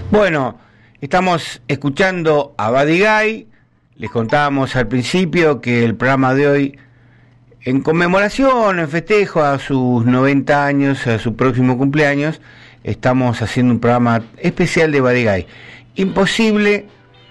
Bueno, estamos escuchando a Buddy Guy. Les contábamos al principio que el programa de hoy, en conmemoración, en festejo a sus 90 años, a su próximo cumpleaños, estamos haciendo un programa especial de Buddy Guy. Imposible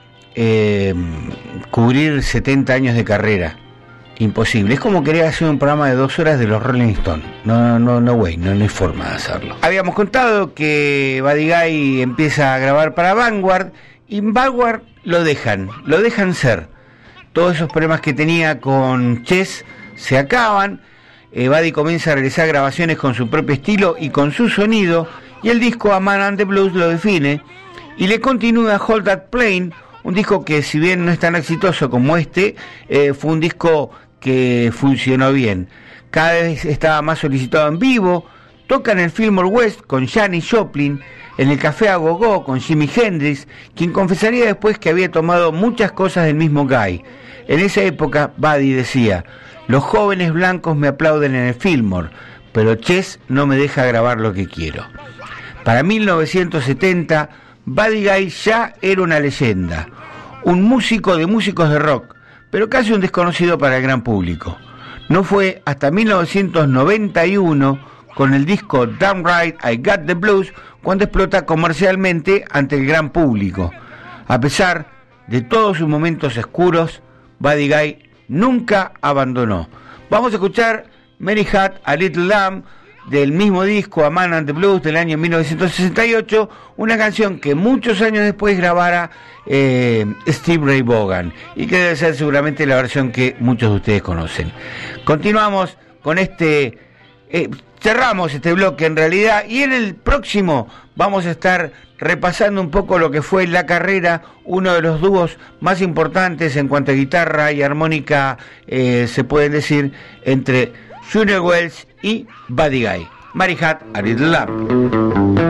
cubrir 70 años de carrera. Imposible. Es como querer hacer un programa de 2 horas de los Rolling Stones. No hay forma de hacerlo. Habíamos contado que Buddy Guy empieza a grabar para Vanguard, y Vanguard lo dejan ser. Todos esos problemas que tenía con Chess se acaban. Buddy comienza a realizar grabaciones con su propio estilo y con su sonido, y el disco A Man and the Blues lo define, y le continúa Hold That Plane, un disco que, si bien no es tan exitoso como este, fue un disco que funcionó bien. Cada vez estaba más solicitado en vivo. Toca en el Fillmore West con Janis Joplin, en el Café A Go-Go con Jimi Hendrix, quien confesaría después que había tomado muchas cosas del mismo Guy. En esa época, Buddy decía: los jóvenes blancos me aplauden en el Fillmore, pero Chess no me deja grabar lo que quiero. Para 1970, Buddy Guy ya era una leyenda, un músico de músicos de rock, pero casi un desconocido para el gran público. No fue hasta 1991, con el disco Damn Right I Got the Blues, cuando explota comercialmente ante el gran público. A pesar de todos sus momentos oscuros, Buddy Guy nunca abandonó. Vamos a escuchar Mary Had a Little Lamb, del mismo disco A Man and the Blues del año 1968, una canción que muchos años después grabara Steve Ray Vaughan, y que debe ser seguramente la versión que muchos de ustedes conocen. Continuamos con cerramos este bloque en realidad, y en el próximo vamos a estar repasando un poco lo que fue la carrera, uno de los dúos más importantes en cuanto a guitarra y armónica, se pueden decir, entre Junior Wells y Buddy Guy. Mary Had a Little Lamb.